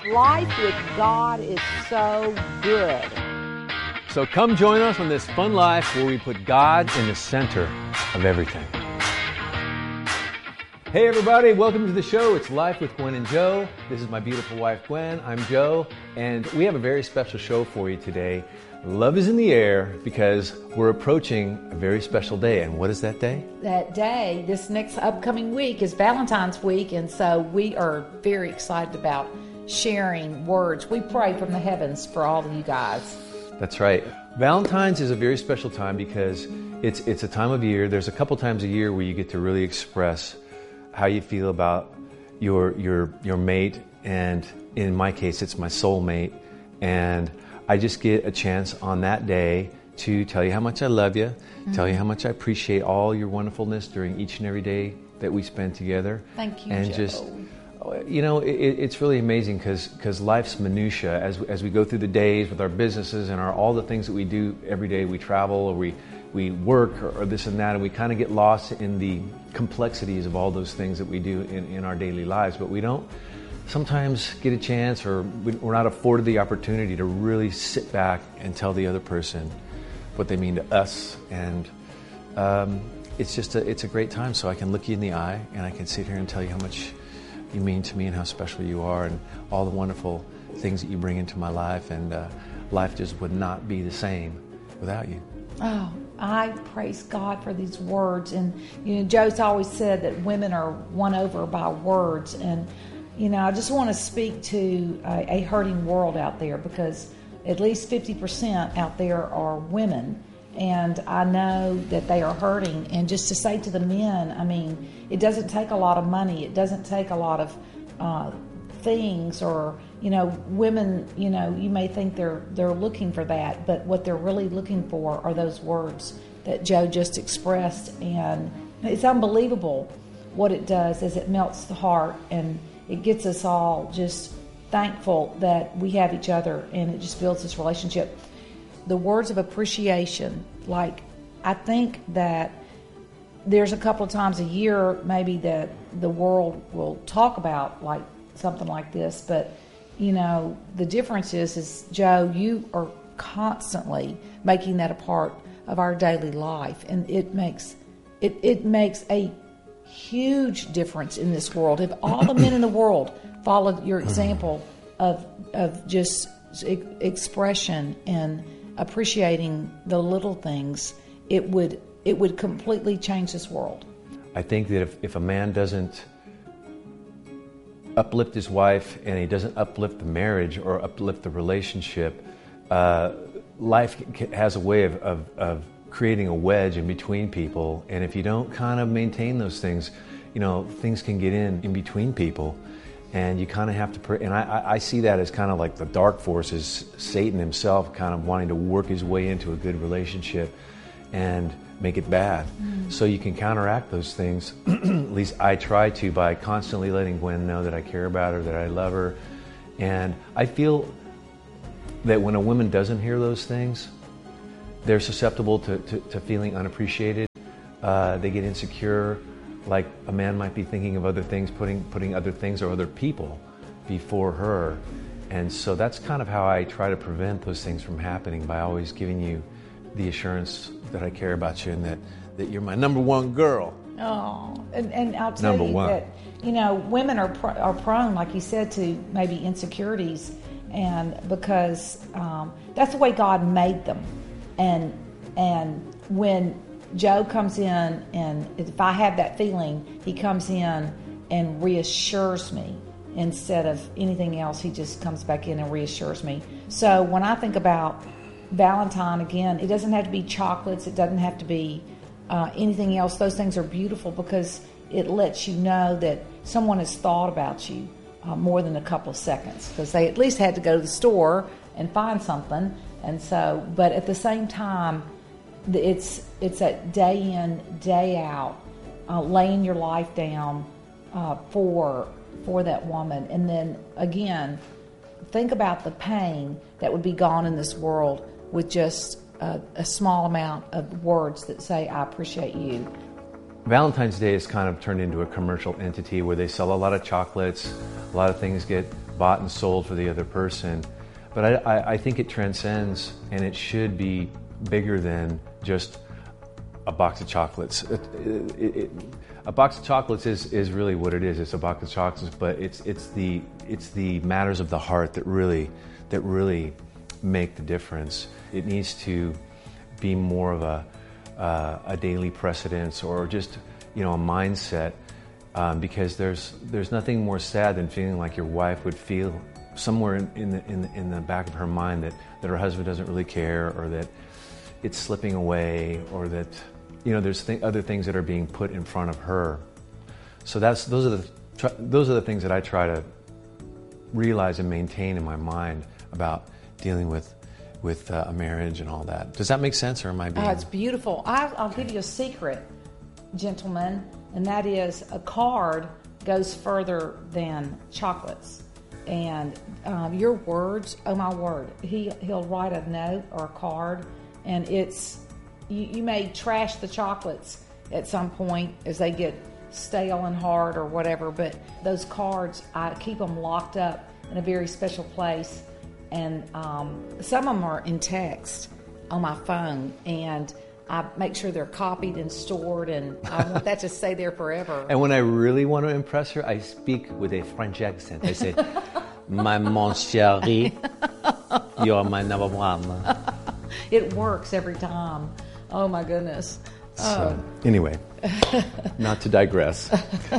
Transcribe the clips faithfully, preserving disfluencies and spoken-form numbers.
Life with God is so good. So come join us on this fun life where we put God in the center of everything. Hey everybody, welcome to the show. It's Life with Gwen and Joe. This is my beautiful wife Gwen. I'm Joe, and we have a very special show for you today. Love is in the air because we're approaching a very special day. And what is that day? That day, this next upcoming week, is Valentine's week, and so we are very excited about sharing words. We pray from the heavens for all of you guys. That's right. Valentine's is a very special time because it's it's a time of year. There's a couple times a year where you get to really express how you feel about your your your mate, and in my case, it's my soulmate. And I just get a chance on that day to tell you how much I love you, mm-hmm. tell you how much I appreciate all your wonderfulness during each and every day that we spend together. Thank you, and Joe. just. You know, it, it's really amazing because because life's minutia as as we go through the days with our businesses and our all the things that we do every day. We travel or we we work or, or this and that, and we kind of get lost in the complexities of all those things that we do in, in our daily lives. But we don't sometimes get a chance, or we're not afforded the opportunity to really sit back and tell the other person what they mean to us. And um, it's just a it's a great time. So I can look you in the eye and I can sit here and tell you how much you mean to me and how special you are and all the wonderful things that you bring into my life, and uh, life just would not be the same without you. Oh, I praise God for these words. And, you know, Joe's always said that women are won over by words. And, you know, I just want to speak to a, a hurting world out there, because at least fifty percent out there are women. And I know that they are hurting. And just to say to the men, I mean, it doesn't take a lot of money. It doesn't take a lot of uh, things, or, you know, women, you know, you may think they're they're looking for that, but what they're really looking for are those words that Joe just expressed. And it's unbelievable what it does, as it melts the heart, and it gets us all just thankful that we have each other, and it just builds this relationship. The words of appreciation, like, I think that there's a couple of times a year maybe that the world will talk about like something like this, but, you know, the difference is, is Joe, you are constantly making that a part of our daily life, and it makes it, it makes a huge difference in this world. If all the men in the world followed your example of of just expression and appreciating the little things, it would it would completely change this world. I think that if, if a man doesn't uplift his wife, and he doesn't uplift the marriage or uplift the relationship, uh, life has a way of, of, of creating a wedge in between people. And if you don't kind of maintain those things, you know, things can get in in between people. And you kind of have to, pray. And I, I see that as kind of like the dark forces, Satan himself kind of wanting to work his way into a good relationship and make it bad. Mm. So you can counteract those things, at least I try to, by constantly letting Gwen know that I care about her, that I love her. And I feel that when a woman doesn't hear those things, they're susceptible to, to, to feeling unappreciated. Uh, they get insecure. Like a man might be thinking of other things, putting putting other things or other people before her. And so that's kind of how I try to prevent those things from happening, by always giving you the assurance that I care about you and that, that you're my number one girl. Oh, and, and I'll tell number you one. that, you know, women are pr- are prone, like you said, to maybe insecurities, and because um, that's the way God made them. And and when Joe comes in, and if I have that feeling, he comes in and reassures me instead of anything else. He just comes back in and reassures me. So when I think about Valentine, again, it doesn't have to be chocolates. It doesn't have to be uh, anything else. Those things are beautiful because it lets you know that someone has thought about you uh, more than a couple of seconds, because they at least had to go to the store and find something. And so, but at the same time, It's it's that day in, day out, uh, laying your life down uh, for for that woman. And then again, think about the pain that would be gone in this world with just a, a small amount of words that say, I appreciate you. Valentine's Day is kind of turned into a commercial entity where they sell a lot of chocolates, a lot of things get bought and sold for the other person. But I, I, I think it transcends, and it should be bigger than just a box of chocolates. It, it, it, a box of chocolates is, is really what it is. It's a box of chocolates, but it's it's the it's the matters of the heart that really that really make the difference. It needs to be more of a uh, a daily precedence, or just you know a mindset, um, because there's there's nothing more sad than feeling like your wife would feel somewhere in, in the in the, in the back of her mind that, that her husband doesn't really care, or that it's slipping away, or that you know there's th- other things that are being put in front of her. So that's those are the tr- those are the things that I try to realize and maintain in my mind about dealing with with uh, a marriage and all that. Does that make sense, or am I being? Oh, it's beautiful. I, I'll give you a secret, gentlemen, and that is a card goes further than chocolates. And um, your words, oh my word, he, he'll write a note or a card, and it's, you, you may trash the chocolates at some point as they get stale and hard or whatever, but those cards, I keep them locked up in a very special place. And um, some of them are in text on my phone, and I make sure they're copied and stored, and I want that to stay there forever. And when I really want to impress her, I speak with a French accent. I say, "My mon chéri, you're my number one." It works every time. Oh my goodness. So, anyway, not to digress.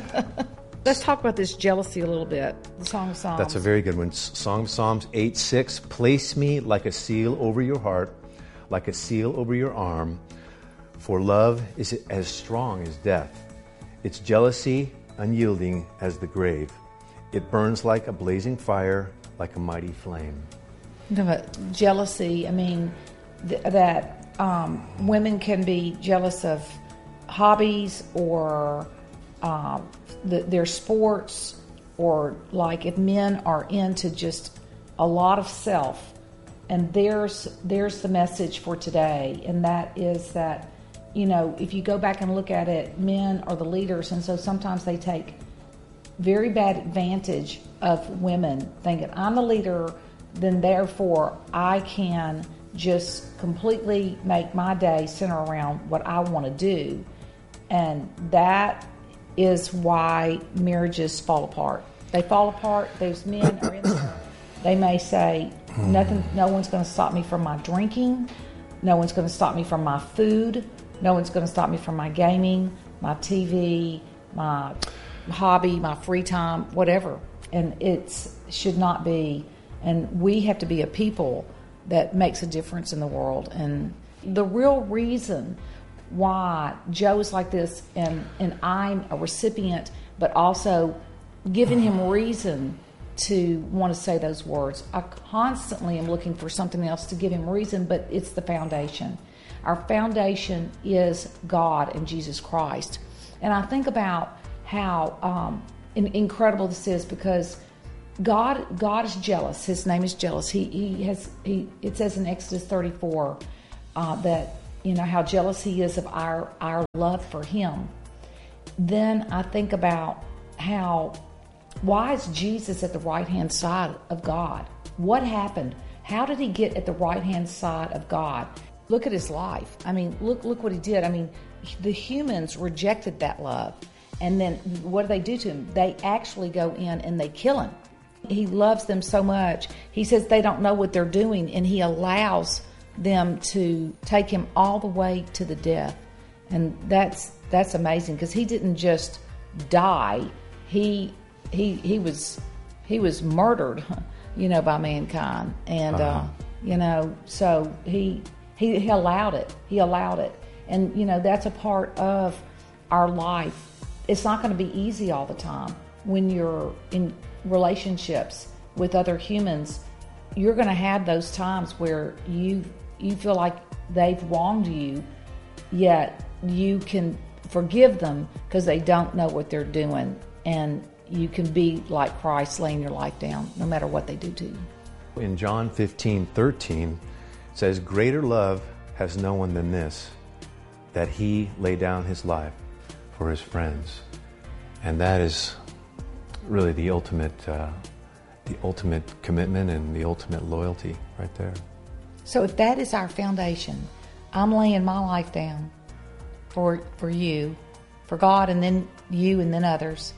Let's talk about this jealousy a little bit. The Song of Psalms. That's a very good one. Song of Psalms eight six. Place me like a seal over your heart, like a seal over your arm. For love is as strong as death. Its jealousy unyielding as the grave. It burns like a blazing fire, like a mighty flame. You know, but jealousy, I mean, th- that um, women can be jealous of hobbies or uh, the, their sports, or like if men are into just a lot of self. And there's there's the message for today, and that is that, you know, if you go back and look at it, men are the leaders, and so sometimes they take very bad advantage of women, thinking, I'm the leader, then therefore I can just completely make my day center around what I want to do. And that is why marriages fall apart. They fall apart. Those men are in there. They may say, nothing, no one's going to stop me from my drinking. No one's going to stop me from my food. No one's going to stop me from my gaming, my T V, my hobby, my free time, whatever. And it should not be. And we have to be a people that makes a difference in the world. And the real reason why Joe is like this, and, and I'm a recipient, but also giving him reason to want to say those words. I constantly am looking for something else to give him reason, but it's the foundation. Our foundation is God and Jesus Christ. And I think about how um, in, incredible this is, because God God is jealous. His name is jealous. He he has he. It says in Exodus thirty-four uh, that, you know, how jealous he is of our our love for him. Then I think about how, why is Jesus at the right-hand side of God? What happened? How did he get at the right-hand side of God? Look at his life. I mean, look look what he did. I mean, the humans rejected that love. And then what do they do to him? They actually go in and they kill him. He loves them so much. He says they don't know what they're doing, and he allows them to take him all the way to the death. And that's that's amazing, because he didn't just die. He he he was he was murdered, you know, by mankind. And uh-huh. uh, you know, so he he he allowed it. He allowed it. And you know, that's a part of our life. It's not going to be easy all the time. When you're in relationships with other humans, you're going to have those times where you you feel like they've wronged you, yet you can forgive them because they don't know what they're doing, and you can be like Christ, laying your life down no matter what they do to you. In John fifteen thirteen, it says, "Greater love has no one than this, that he lay down his life for his friends. And that is really the ultimate, uh, the ultimate commitment and the ultimate loyalty right there. So if that is our foundation, I'm laying my life down for for you, for God, and then you, and then others.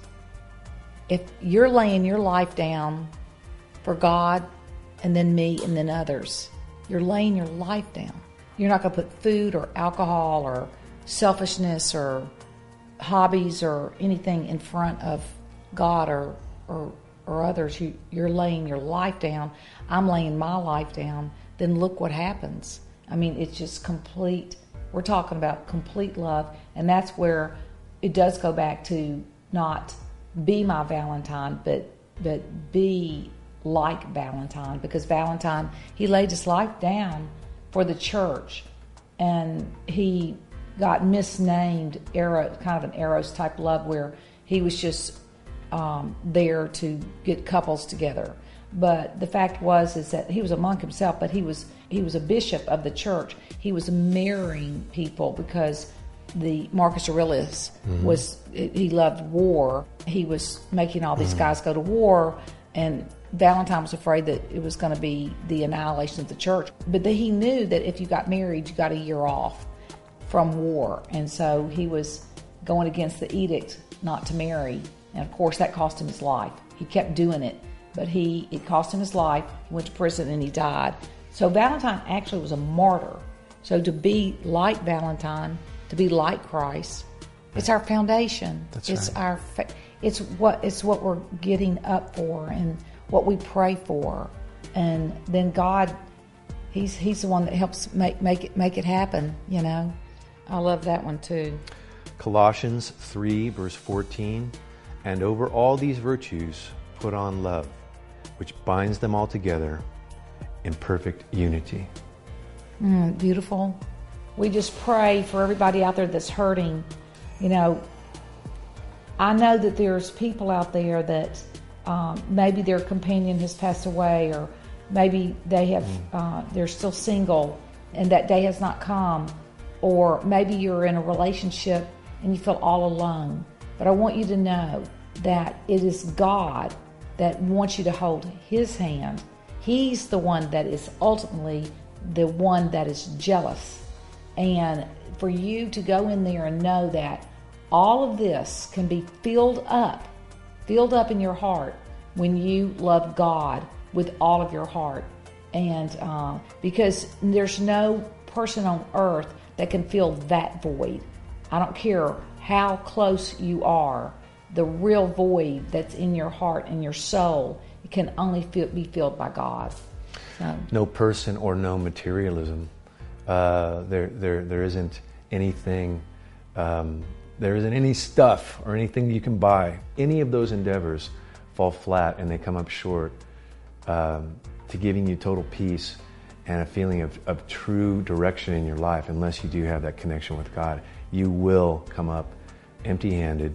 If you're laying your life down for God, and then me, and then others, you're laying your life down. You're not going to put food or alcohol or selfishness or hobbies or anything in front of God or or, or others. You, you're laying your life down. I'm laying my life down. Then look what happens. I mean, it's just complete. We're talking about complete love, and that's where it does go back to not be my Valentine, but but be like Valentine, because Valentine, he laid his life down for the church, and he got misnamed Eros, kind of an Eros type love, where he was just um, there to get couples together. But the fact was is that he was a monk himself, but he was he was a bishop of the church. He was marrying people because the Marcus Aurelius mm-hmm. was he loved war. He was making all these mm-hmm. guys go to war, and Valentine was afraid that it was going to be the annihilation of the church. But the, he knew that if you got married, you got a year off from war, and so he was going against the edict not to marry, and of course that cost him his life. He kept doing it. But he, it cost him his life. He went to prison and he died. So Valentine actually was a martyr. So to be like Valentine, to be like Christ, it's our foundation. That's it's right. our, it's what it's what we're getting up for and what we pray for, and then God, he's he's the one that helps make make it make it happen. You know, I love that one too. Colossians three verse fourteen, and over all these virtues put on love, which binds them all together in perfect unity. Mm, beautiful. We just pray for everybody out there that's hurting. You know, I know that there's people out there that um, maybe their companion has passed away, or maybe they have mm. uh, they're still single and that day has not come, or maybe you're in a relationship and you feel all alone. But I want you to know that it is God that wants you to hold His hand. He's the one that is ultimately the one that is jealous. And for you to go in there and know that all of this can be filled up, filled up in your heart when you love God with all of your heart. And uh, because there's no person on earth that can fill that void. I don't care how close you are. The real void that's in your heart and your soul, it can only feel, be filled by God. So. No person or no materialism. Uh, there, there, there isn't anything. Um, there isn't any stuff or anything you can buy. Any of those endeavors fall flat and they come up short um, to giving you total peace and a feeling of, of true direction in your life. Unless you do have that connection with God, you will come up empty-handed.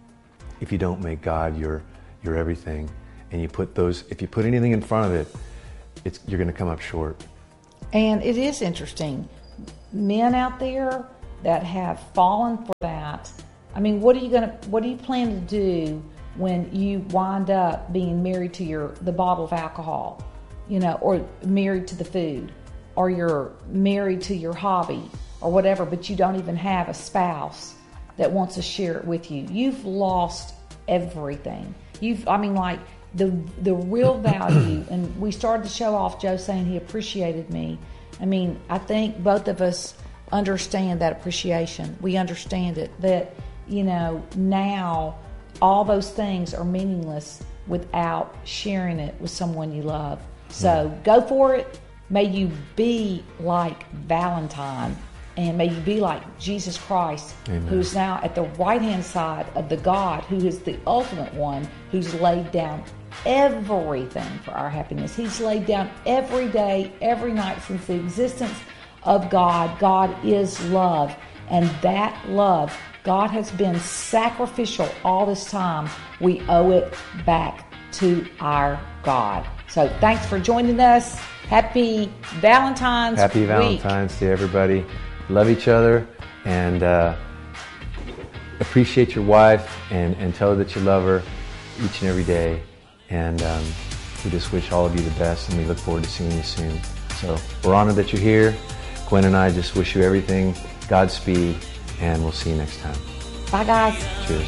If you don't make God your your everything, and you put those, if you put anything in front of it, it's you're going to come up short. And it is interesting, men out there that have fallen for that. I mean, what are you going to, what do you plan to do when you wind up being married to your the bottle of alcohol, you know, or married to the food, or you're married to your hobby or whatever, but you don't even have a spouse that wants to share it with you? You've lost everything. You've, I mean, like the the real value. And we started the show off, Joe saying he appreciated me. I mean, I think both of us understand that appreciation. We understand it, that, you know, now all those things are meaningless without sharing it with someone you love. So mm. go for it. May you be like Valentine. And may you be like Jesus Christ, Amen. Who is now at the right-hand side of the God who is the ultimate one, who's laid down everything for our happiness. He's laid down every day, every night since the existence of God. God is love. And that love, God has been sacrificial all this time. We owe it back to our God. So thanks for joining us. Happy Valentine's Happy Week. Valentine's to everybody. Love each other, and uh, appreciate your wife and, and tell her that you love her each and every day. And um, we just wish all of you the best, and we look forward to seeing you soon. So we're honored that you're here. Gwen and I just wish you everything, Godspeed, and we'll see you next time. Bye, guys. Cheers.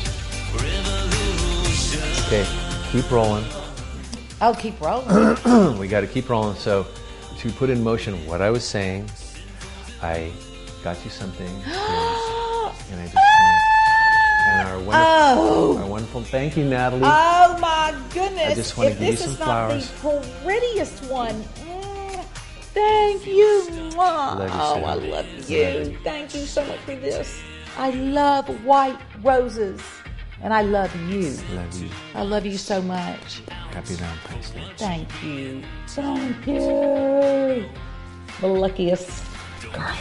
Okay, keep rolling. Oh, keep rolling. We got to keep rolling. So to put in motion what I was saying, I got you something. And I just want and our wonderful, Oh. our wonderful, thank you, Natalie. Oh my goodness! I just want to if give you this some is flowers. not the prettiest one, mm, thank you. Love you, oh, Sarah. I love you. Thank you so much for this. I love white roses, and I love you. Love you. I love you so much. Happy Valentine's Day. Thank you. Thank you. The luckiest girl.